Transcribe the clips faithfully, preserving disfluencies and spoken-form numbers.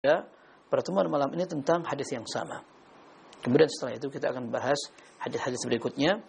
pertemuan malam ini tentang hadis yang sama. Kemudian setelah itu kita akan bahas hadis-hadis berikutnya.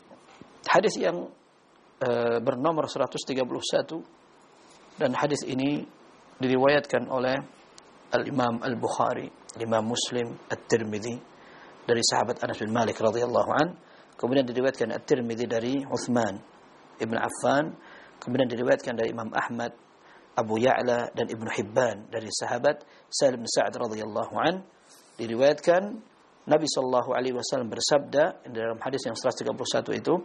Hadis yang e, bernomor seratus tiga puluh satu, dan hadis ini diriwayatkan oleh Al-Imam Al-Bukhari, Imam Muslim, At-Tirmidzi dari sahabat Anas bin Malik radhiyallahu an. Kemudian diriwayatkan At-Tirmidzi dari Utsman Ibn Affan. Kemudian diriwayatkan dari Imam Ahmad, Abu Ya'la dan Ibnu Hibban dari sahabat Salim bin Sa'ad radhiyallahu an. Diriwayatkan Nabi sallallahu alaihi wasallam bersabda dalam hadis yang seratus tiga puluh satu itu,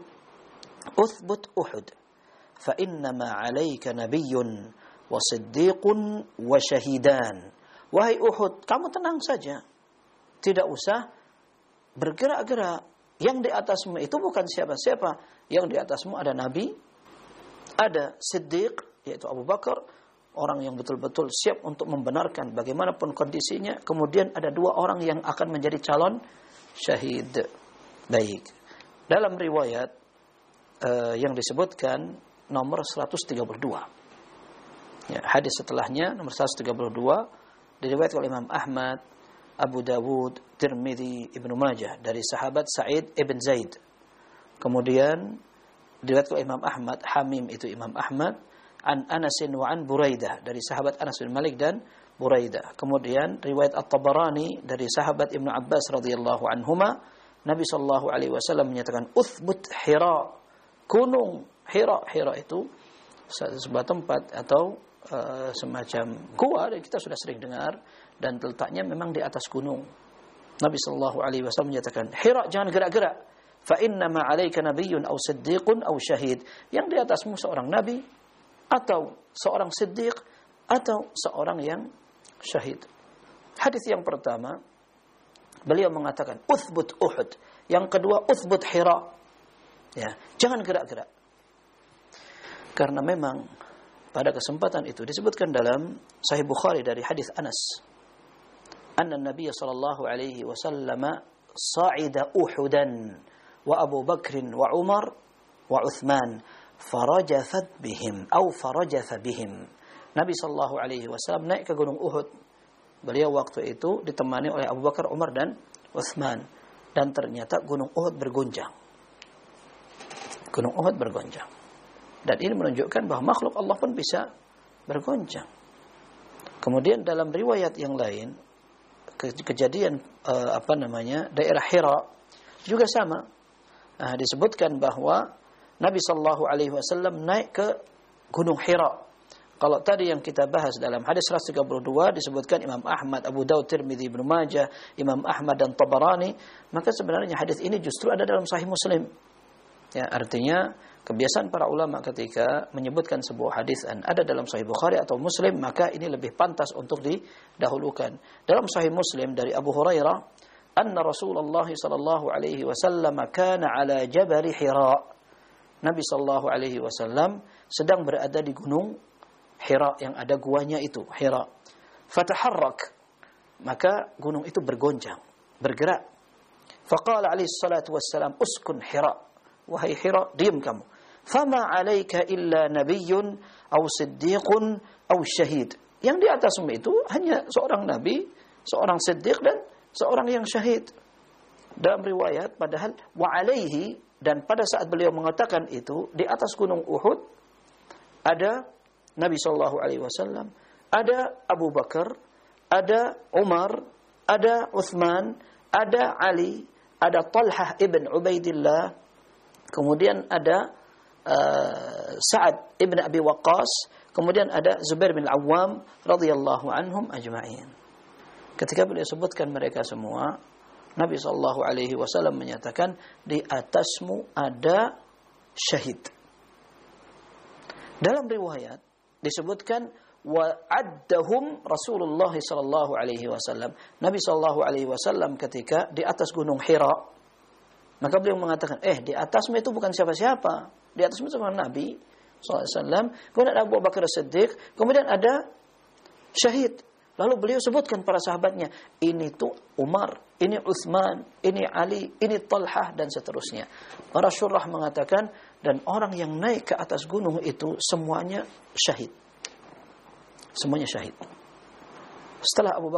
"Uthbut Uhud, fa inna ma 'alaika nabiyyun wa siddiqun wa syahidan." Wahai Uhud, kamu tenang saja. Tidak usah bergerak-gerak. Yang di atasmu itu bukan siapa-siapa. Yang di atasmu ada nabi, ada siddiq yaitu Abu Bakar, orang yang betul-betul siap untuk membenarkan bagaimanapun kondisinya. Kemudian ada dua orang yang akan menjadi calon syahid. Baik. Dalam riwayat uh, yang disebutkan nomor seratus tiga puluh dua. Ya, hadis setelahnya nomor seratus tiga puluh dua diriwayatkan oleh Imam Ahmad, Abu Dawud, Tirmidzi, Ibnu Majah dari sahabat Sa'id ibn Zaid. Kemudian diriwayatkan oleh Imam Ahmad, Hamim itu Imam Ahmad, an Anasin wa an Buraidah dari sahabat Anas bin Malik dan Buraidah. Kemudian riwayat At-Tabarani dari sahabat Ibnu Abbas radhiyallahu anhuma, Nabi sallallahu alaihi wasallam menyatakan uthbut Hira, gunung Hira. Hira itu sebuah tempat atau uh, semacam gua yang kita sudah sering dengar dan letaknya memang di atas gunung. Nabi sallallahu alaihi wasallam menyatakan, Hira, jangan gerak-gerak. Fa inna ma 'alaika nabiyyun aw siddiqun aw syahid. Yang di atasmu seorang nabi atau seorang siddiq atau seorang yang syahid. Hadis yang pertama beliau mengatakan uthbut Uhud, yang kedua uthbut Hira. Ya, jangan gerak-gerak. Karena memang pada kesempatan itu disebutkan dalam Sahih Bukhari dari hadis Anas, anna Nabi sallallahu alaihi wasallam sa'ida Uhudan wa Abu Bakr wa Umar wa Uthman farajafat bihim atau farajafa bihim. Nabi sallallahu alaihi wasallam naik ke gunung Uhud. Beliau waktu itu ditemani oleh Abu Bakar, Umar dan Utsman, dan ternyata gunung Uhud bergoncang. Gunung Uhud bergoncang. Dan ini menunjukkan bahwa makhluk Allah pun bisa bergoncang. Kemudian dalam riwayat yang lain ke- kejadian uh, apa namanya daerah Hira juga sama. Nah, disebutkan bahwa Nabi sallallahu alaihi wasallam naik ke Gunung Hira. Kalau tadi yang kita bahas dalam hadis seratus tiga puluh dua disebutkan Imam Ahmad, Abu Dawud, Tirmidzi, Ibnu Majah, Imam Ahmad dan Tabarani, maka sebenarnya hadis ini justru ada dalam Sahih Muslim. Ya, artinya kebiasaan para ulama ketika menyebutkan sebuah hadis dan ada dalam Sahih Bukhari atau Muslim, maka ini lebih pantas untuk didahulukan. Dalam Sahih Muslim dari Abu Hurairah, anna Rasulullah sallallahu alaihi wasallam kana ala Jabal Hira. Nabi sallallahu alaihi wasallam sedang berada di gunung Hira yang ada guanya itu, Hira. Fataharrak, maka gunung itu bergoncang, bergerak. Faqala alaihi salatu wassalam, uskun Hira, wahai Hira, diam kamu. Fama alaika illa nabiyyun aw siddiqun aw syahid. Yang di atasmu itu hanya seorang nabi, seorang siddiq dan seorang yang syahid. Dalam riwayat padahal wa alaihi, dan pada saat beliau mengatakan itu di atas gunung Uhud ada Nabi sallallahu alaihi wasallam, ada Abu Bakar, ada Umar, ada Uthman, ada Ali, ada Talhah ibn Ubaidillah, kemudian ada uh, Sa'ad ibn Abi Waqqas, kemudian ada Zubair bin Al-Awwam radhiyallahu anhum ajma'in. Ketika beliau sebutkan mereka semua, Nabi sallallahu alaihi wasallam menyatakan di atasmu ada syahid. Dalam riwayat disebutkan wa'addahum Rasulullah sallallahu alaihi wasallam. Nabi sallallahu alaihi wasallam ketika di atas gunung Hira, maka beliau mengatakan, "Eh, di atasmu itu bukan siapa-siapa. Di atasmu itu Nabi sallallahu alaihi wasallam, kemudian ada Abu Bakar As-Siddiq, kemudian ada syahid." Lalu beliau sebutkan para sahabatnya, ini tuh Umar, ini Utsman, ini Ali, ini Talhah, dan seterusnya. Para syurah mengatakan, dan orang yang naik ke atas gunung itu semuanya syahid. Semuanya syahid. Setelah Abu Bakar